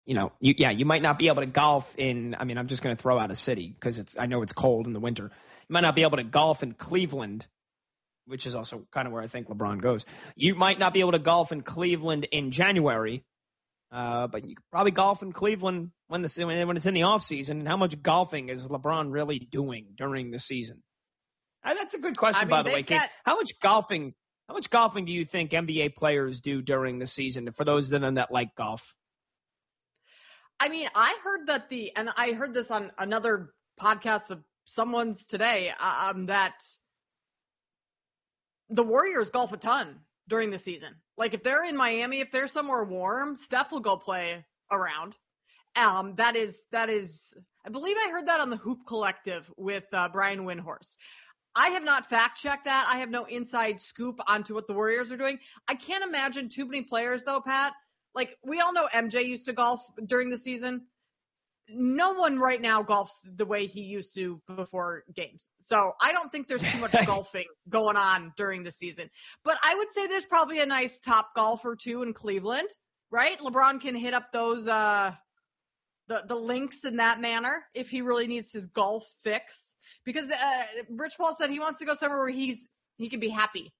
you might not be able to golf in, I'm just going to throw out a city because I know it's cold in the winter. You might not be able to golf in Cleveland, which is also kind of where I think LeBron goes. You might not be able to golf in Cleveland in January, but you could probably golf in Cleveland when it's in the off season. And how much golfing is LeBron really doing during the season? That's a good question, by the way, Kate. How much golfing do you think NBA players do during the season for those of them that like golf? I heard and I heard this on another podcast of someone's today, that the Warriors golf a ton during the season. Like if they're in Miami, if they're somewhere warm, Steph will go play around. That is, I believe I heard that on the Hoop Collective with Brian Windhorst. I have not fact-checked that. I have no inside scoop onto what the Warriors are doing. I can't imagine too many players, though, Pat. Like, we all know MJ used to golf during the season. No one right now golfs the way he used to before games. So I don't think there's too much golfing going on during the season. But I would say there's probably a nice top golfer, too, in Cleveland, right? LeBron can hit up those the links in that manner if he really needs his golf fix. Because Rich Paul said he wants to go somewhere where he can be happy.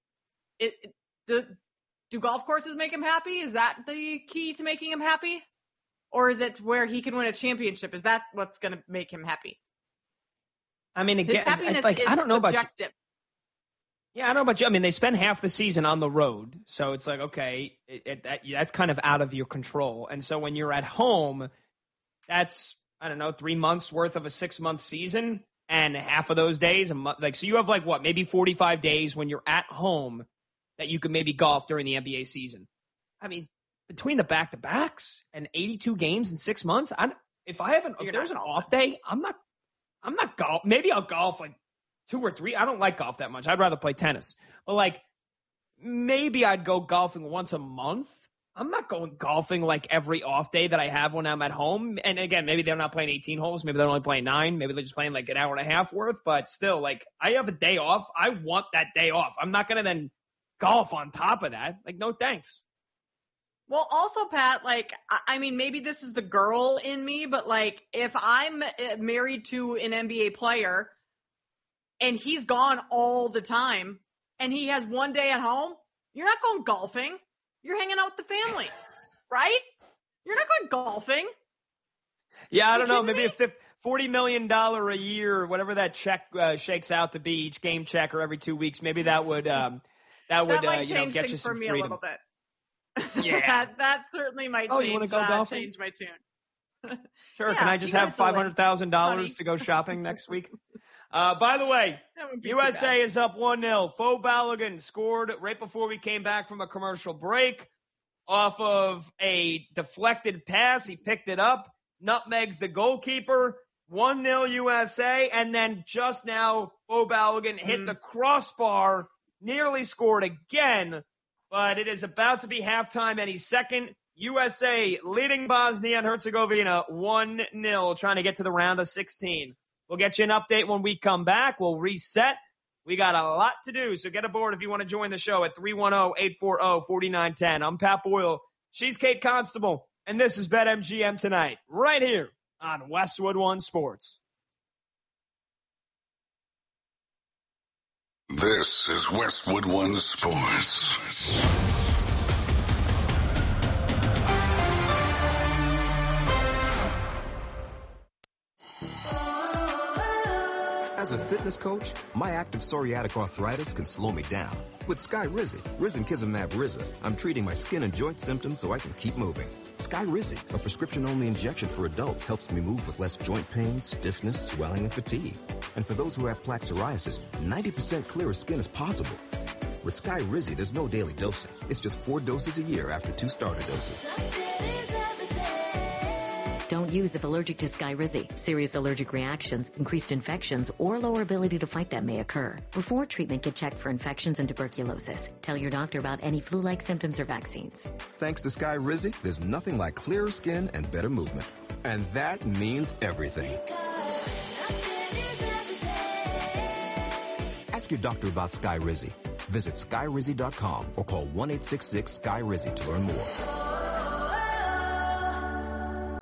Do golf courses make him happy? Is that the key to making him happy? Or is it where he can win a championship? Is that what's going to make him happy? Again, happiness I don't know subjective. About you. Yeah, I don't know about you. They spend half the season on the road. So it's like, okay, that's kind of out of your control. And so when you're at home, that's, 3 months worth of a 6-month season. And half of those days, so you have maybe 45 days when you're at home that you could maybe golf during the NBA season. Between the back-to-backs and 82 games in 6 months, if there's an off day, I'm not golf. Maybe I'll golf 2 or 3. I don't like golf that much. I'd rather play tennis. But maybe I'd go golfing once a month. I'm not going golfing every off day that I have when I'm at home. And again, maybe they're not playing 18 holes. Maybe they're only playing 9. Maybe they're just playing an hour and a half worth. But still, I have a day off. I want that day off. I'm not going to then golf on top of that. No thanks. Well, also, Pat, maybe this is the girl in me, but if I'm married to an NBA player and he's gone all the time and he has one day at home, you're not going golfing. You're hanging out with the family, right? You're not going golfing. Yeah, I don't know. Maybe a $40 million a year, whatever that check shakes out to be, each game check or every 2 weeks. Maybe that would might change get things you some for me freedom. A little bit. Yeah, that certainly might change. You want to go golfing? Change my tune. Sure. Yeah, can I just have $500,000 to go shopping next week? By the way, USA is up 1-0. Fo Balogun scored right before we came back from a commercial break off of a deflected pass. He picked it up, nutmegs the goalkeeper, 1-0 USA, and then just now Fo Balogun hit the crossbar, nearly scored again, but it is about to be halftime any second. USA leading Bosnia and Herzegovina 1-0, trying to get to the round of 16. We'll get you an update when we come back. We'll reset. We got a lot to do, so get aboard if you want to join the show at 310-840-4910. I'm Pat Boyle. She's Kate Constable, and this is BetMGM Tonight, right here on Westwood One Sports. This is Westwood One Sports. As a fitness coach, my active psoriatic arthritis can slow me down. With Skyrizi, Risankizumab Riza, I'm treating my skin and joint symptoms so I can keep moving. Skyrizi, a prescription-only injection for adults, helps me move with less joint pain, stiffness, swelling, and fatigue. And for those who have plaque psoriasis, 90% clearer skin is possible. With Skyrizi, there's no daily dosing. It's just 4 doses a year after 2 starter doses. Don't use if allergic to Skyrizi. Serious allergic reactions, increased infections, or lower ability to fight them may occur. Before treatment, get checked for infections and tuberculosis. Tell your doctor about any flu-like symptoms or vaccines. Thanks to Skyrizi, there's nothing like clearer skin and better movement. And that means everything. Ask your doctor about Skyrizi. Visit Skyrizi.com or call 1-866-SKYRIZI to learn more.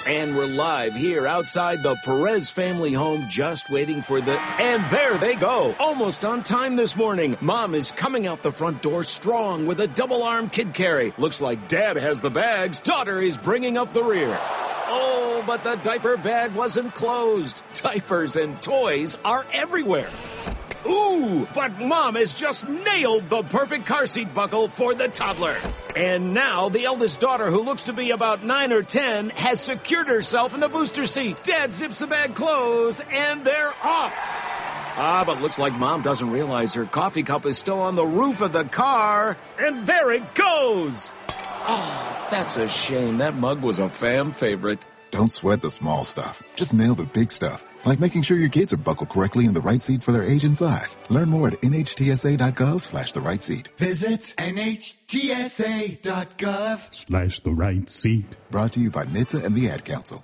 And we're live here outside the Perez family home, just waiting for and there they go. Almost on time this morning. Mom is coming out the front door strong with a double-arm kid carry. Looks like Dad has the bags. Daughter is bringing up the rear. Oh, but the diaper bag wasn't closed. Diapers and toys are everywhere. Ooh, but Mom has just nailed the perfect car seat buckle for the toddler. And now the eldest daughter, who looks to be about 9 or 10, has secured herself in the booster seat. Dad zips the bag closed, and they're off. But looks like Mom doesn't realize her coffee cup is still on the roof of the car. And there it goes. Oh, that's a shame. That mug was a fan favorite. Don't sweat the small stuff. Just nail the big stuff, like making sure your kids are buckled correctly in the right seat for their age and size. Learn more at nhtsa.gov/the right seat. Visit nhtsa.gov/the right seat. Brought to you by NHTSA and the Ad Council.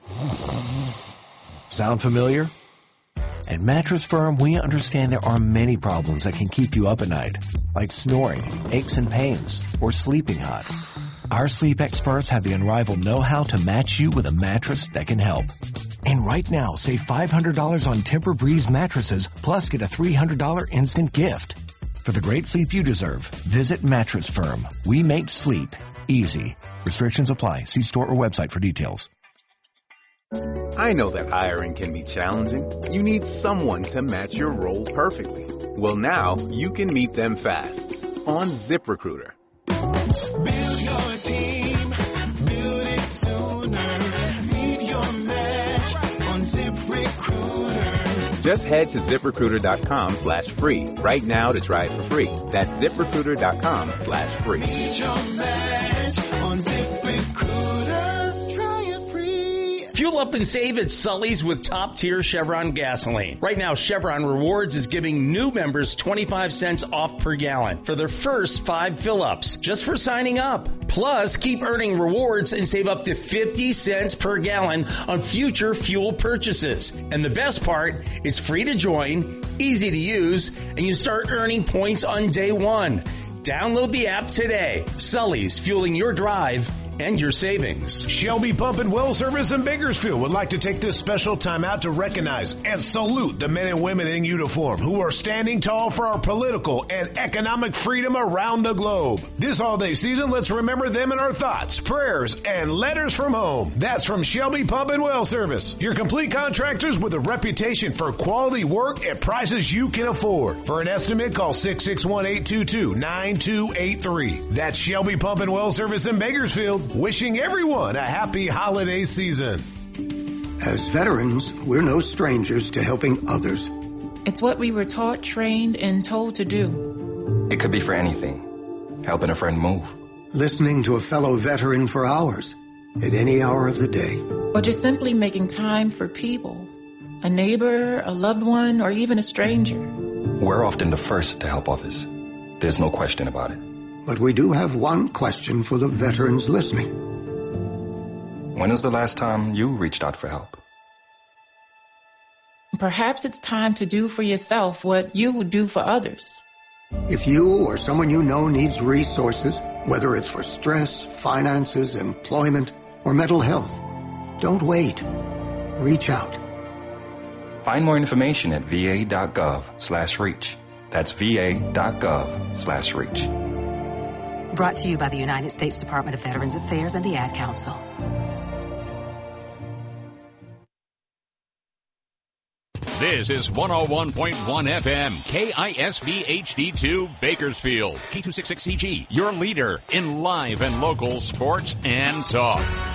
Sound familiar? At Mattress Firm, we understand there are many problems that can keep you up at night, like snoring, aches and pains, or sleeping hot. Our sleep experts have the unrivaled know-how to match you with a mattress that can help. And right now, save $500 on Tempur-Breeze mattresses, plus get a $300 instant gift. For the great sleep you deserve, visit Mattress Firm. We make sleep easy. Restrictions apply. See store or website for details. I know that hiring can be challenging. You need someone to match your role perfectly. Well, now you can meet them fast on ZipRecruiter. Build your team, build it sooner. Meet your match on ZipRecruiter. Just head to ZipRecruiter.com/free right now to try it for free. That's ZipRecruiter.com/free. Meet your match on ZipRecruiter. Try it free. Fuel up and save at Sully's with top-tier Chevron gasoline. Right now, Chevron Rewards is giving new members 25 cents off per gallon for their first 5 fill-ups, just for signing up. Plus, keep earning rewards and save up to 50 cents per gallon on future fuel purchases. And the best part, it's free to join, easy to use, and you start earning points on day one. Download the app today. Sully's, fueling your drive and your savings. Shelby Pump and Well Service in Bakersfield would like to take this special time out to recognize and salute the men and women in uniform who are standing tall for our political and economic freedom around the globe. This holiday season, let's remember them in our thoughts, prayers, and letters from home. That's from Shelby Pump and Well Service, your complete contractors with a reputation for quality work at prices you can afford. For an estimate, call 661-822-9283. That's Shelby Pump and Well Service in Bakersfield. Wishing everyone a happy holiday season. As veterans, we're no strangers to helping others. It's what we were taught, trained, and told to do. It could be for anything. Helping a friend move. Listening to a fellow veteran for hours, at any hour of the day. Or just simply making time for people. A neighbor, a loved one, or even a stranger. We're often the first to help others. There's no question about it. But we do have one question for the veterans listening. When was the last time you reached out for help? Perhaps it's time to do for yourself what you would do for others. If you or someone you know needs resources, whether it's for stress, finances, employment, or mental health, don't wait. Reach out. Find more information at va.gov/reach. That's va.gov/reach. Brought to you by the United States Department of Veterans Affairs and the Ad Council. This is 101.1 FM, KISV HD2 Bakersfield, K266CG, your leader in live and local sports and talk.